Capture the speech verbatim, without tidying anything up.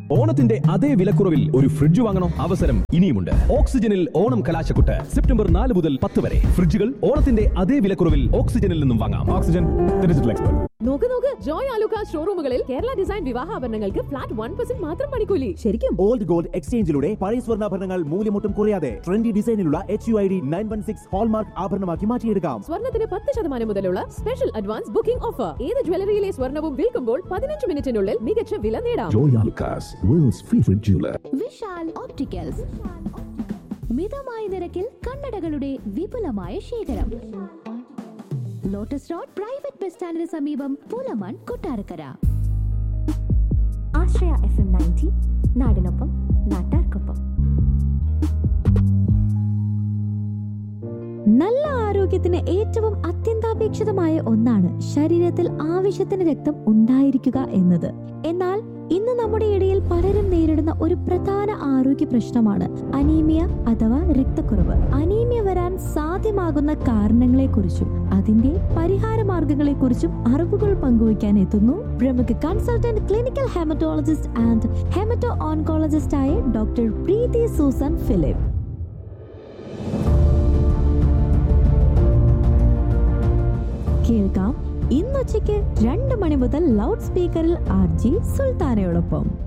ഓണത്തിന്റെ അതേ വിലക്കുറവിൽ ഒരു ഫ്രിഡ്ജ് വാങ്ങണോ? അവസരം ഇനിയുമുണ്ട്. ഓക്സിജനിൽ ഓണം കലാശക്കുട്ട് സെപ്റ്റംബർ നാല് മുതൽ പത്ത് വരെ. ഫ്രിഡ്ജുകൾ ഓണത്തിന്റെ അതേ വിലക്കുറവിൽ ഓക്സിജനിൽ നിന്നും വാങ്ങാം. Oxygen digital expert. നോക്ക് നോക്ക്, Joy Alukkas ഷോറൂമുകളിൽ Kerala design വിവാഹാഭരണങ്ങൾക്ക് flat one percent മാത്രം പണിക്കൂലി. ശരിക്കും? ഓൾഡ് ഗോൾഡ് എക്സ്ചേഞ്ചിലൂടെ പഴയ സ്വർണ്ണാഭരണങ്ങൾ മൂല്യമൊട്ടും കുറയാതെ trendy ഡിസൈനിലുള്ള H U I D nine one six hallmark ആഭരണമാക്കി മാറ്റിയെടുക്കാം. സ്വർണ്ണത്തിന് പത്ത് ശതമാനം മുതലുള്ള സ്പെഷ്യൽ അഡ്വാൻസ് ബുക്കിംഗ് ഓഫർ. ഏത് ജ്വല്ലറിയിലെ സ്വർണ്ണവും വിൽക്കുമ്പോൾ പതിനഞ്ച് മിനിറ്റിനുള്ളിൽ മികച്ച വില നേടാം. Joy Alukkas, worlds favourite jeweller. Vishal opticals, മിതമായ നിരക്കിൽ കണ്ണടകളുടെ വിപുലമായ ശേഖരം. ലോട്ടസ് റോഡ് പ്രൈവറ്റ് ബസ് സ്റ്റാൻഡിന് സമീപം, പുലമൺ, കൊട്ടാരക്കര. ആശ്രയ എഫ് എം നയൻറ്റി, നാടിനൊപ്പം നാട്ടാർക്കൊപ്പം. നല്ല ആരോഗ്യത്തിന് ഏറ്റവും അത്യന്താപേക്ഷിതമായ ഒന്നാണ് ശരീരത്തിൽ ആവശ്യത്തിന് രക്തം ഉണ്ടായിരിക്കുക എന്നത്. എന്നാൽ ഇന്ന് നമ്മുടെ ഇടയിൽ പലരും നേരിടുന്ന ഒരു പ്രധാന ആരോഗ്യ പ്രശ്നമാണ് അനീമിയ അഥവാ രക്തക്കുറവ്. അനീമിയ വരാൻ സാധ്യമാകുന്ന കാരണങ്ങളെക്കുറിച്ചും അതിന്റെ പരിഹാര മാർഗങ്ങളെക്കുറിച്ചും അറിവുകൾ പങ്കുവയ്ക്കാൻ എത്തുന്നു പ്രമുഖ consultant clinical haematologist and haemato oncologist ആയ ഡോക്ടർ പ്രീതി സൂസൻ ഫിലിപ്പ്. കേൾക്കാം ഇന്നുച്ചയ്ക്ക് രണ്ട് മണി മുതൽ ലൗഡ് സ്പീക്കറിൽ ആർ ജി സുൽത്താനയോടൊപ്പം.